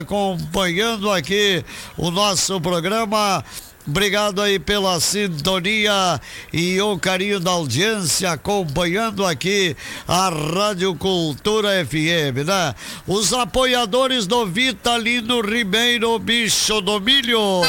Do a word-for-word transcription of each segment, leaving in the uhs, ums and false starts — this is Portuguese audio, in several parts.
acompanhando aqui o nosso programa. Obrigado aí pela sintonia e o carinho da audiência, acompanhando aqui a Rádio Cultura F M, né? Os apoiadores do Vitalino Ribeiro, Bicho do Milho.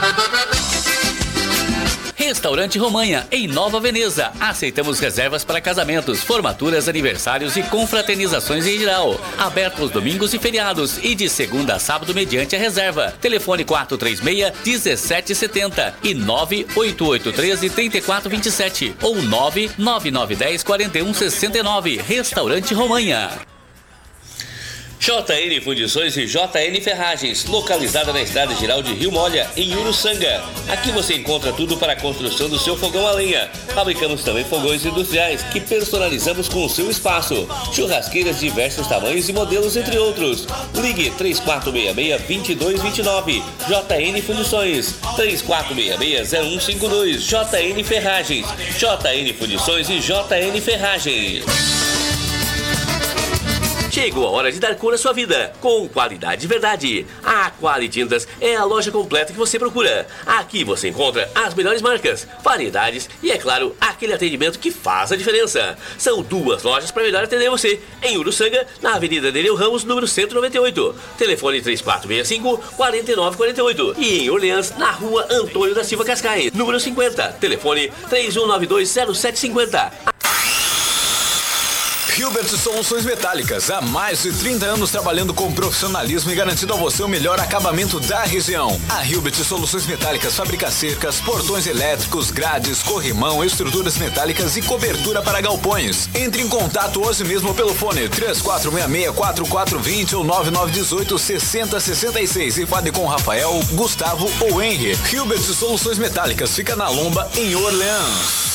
Restaurante Romanha, em Nova Veneza. Aceitamos reservas para casamentos, formaturas, aniversários e confraternizações em geral. Aberto aos domingos e feriados e de segunda a sábado mediante a reserva. Telefone quatro três seis, um sete sete zero e nove oito oito três, três quatro dois sete ou nove nove nove um zero, quatro um seis nove. Restaurante Romanha. J N Fundições e J N Ferragens, localizada na Estrada Geral de Rio Molha, em Uruçanga. Aqui você encontra tudo para a construção do seu fogão a lenha. Fabricamos também fogões industriais que personalizamos com o seu espaço. Churrasqueiras de diversos tamanhos e modelos, entre outros. Ligue três quatro seis seis, dois dois dois nove. J N Fundições, três quatro seis seis, zero um cinco dois. J N Ferragens, J N Fundições e J N Ferragens. Chegou a hora de dar cor à sua vida, com qualidade de verdade. A Quali Tintas é a loja completa que você procura. Aqui você encontra as melhores marcas, variedades e, é claro, aquele atendimento que faz a diferença. São duas lojas para melhor atender você. Em Uruçanga, na Avenida Nereu Ramos, número cento e noventa e oito. Telefone três quatro seis cinco, quatro nove quatro oito. E em Orleans, na Rua Antônio da Silva Cascais, número cinquenta. Telefone três um nove dois, zero sete cinco zero. Hilbert Soluções Metálicas, há mais de trinta anos trabalhando com profissionalismo e garantindo a você o melhor acabamento da região. A Hilbert Soluções Metálicas fabrica cercas, portões elétricos, grades, corrimão, estruturas metálicas e cobertura para galpões. Entre em contato hoje mesmo pelo fone três quatro seis seis, quatro quatro dois zero ou nove nove um oito, seis zero seis seis e fale com Rafael, Gustavo ou Henry. Hilbert Soluções Metálicas fica na Lomba, em Orleans.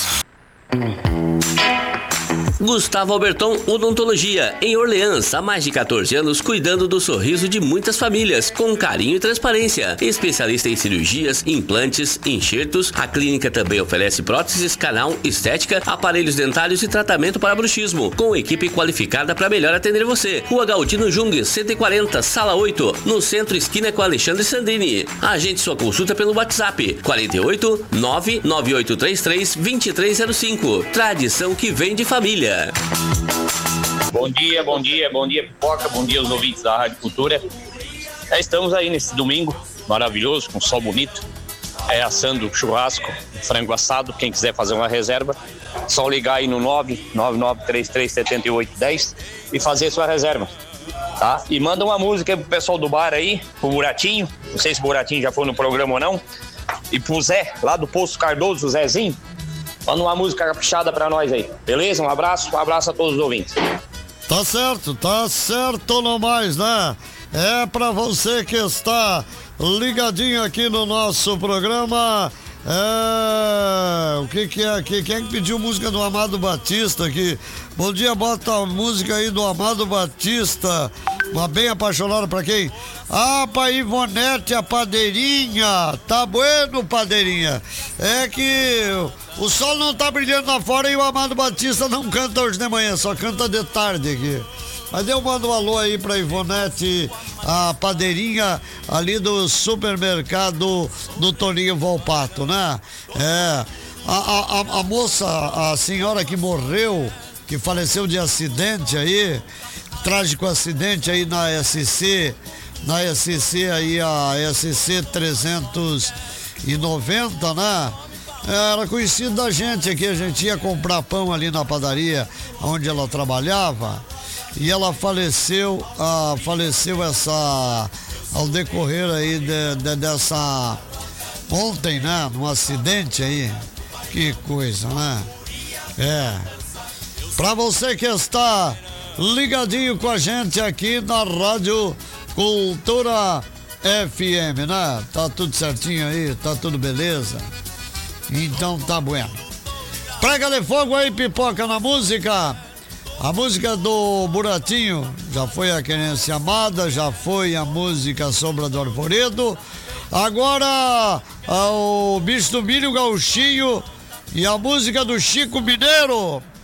Gustavo Alberton Odontologia, em Orleans, há mais de quatorze anos, cuidando do sorriso de muitas famílias, com carinho e transparência. Especialista em cirurgias, implantes, enxertos, a clínica também oferece próteses, canal, estética, aparelhos dentários e tratamento para bruxismo, com equipe qualificada para melhor atender você. Rua Galdino Jung, cento e quarenta, sala oito, no centro, esquina com Alexandre Sandrini. Agende sua consulta pelo WhatsApp, quarenta e oito, nove nove oito três três, dois três zero cinco. Tradição que vem de família. Bom dia, bom dia, bom dia, Pipoca, bom dia aos ouvintes da Rádio Cultura. É, estamos aí nesse domingo maravilhoso, com sol bonito, é, assando churrasco, frango assado. Quem quiser fazer uma reserva, só ligar aí no nove nove nove três três sete oito um zero e fazer sua reserva, tá? E manda uma música aí pro pessoal do bar aí, pro Buratinho, não sei se o Buratinho já foi no programa ou não, e pro Zé, lá do Poço Cardoso, o Zezinho. Manda uma música caprichada pra nós aí, beleza? Um abraço, um abraço a todos os ouvintes. Tá certo, tá certo no mais, né? É pra você que está ligadinho aqui no nosso programa. É... O que que é aqui? Quem é que pediu música do Amado Batista aqui? Bom dia, bota a música aí do Amado Batista. Uma bem apaixonada pra quem? Ah, pra Ivonete, a Padeirinha. Tá bueno, Padeirinha. É que o sol não tá brilhando lá fora e o Amado Batista não canta hoje de manhã, só canta de tarde aqui. Mas eu mando um alô aí pra Ivonete, a Padeirinha, ali do supermercado do Toninho Volpato, né? É. A, a, a moça, a senhora que morreu, que faleceu de acidente aí, trágico acidente aí na S C, na S C aí, a S C trezentos e noventa, né? Era conhecido da gente aqui, a gente ia comprar pão ali na padaria onde ela trabalhava e ela faleceu, ah, faleceu essa, ao decorrer aí de, de, dessa, ontem, né? Num acidente aí, que coisa, né? É, pra você que está ligadinho com a gente aqui na Rádio Cultura F M, né? Tá tudo certinho aí, tá tudo beleza? Então tá bueno. Prega de fogo aí, Pipoca, na música. A música do Buratinho já foi a Querência Amada, já foi a música Sombra do Arvoredo. Agora o Bicho do Milho, Gauchinho e a música do Chico Mineiro.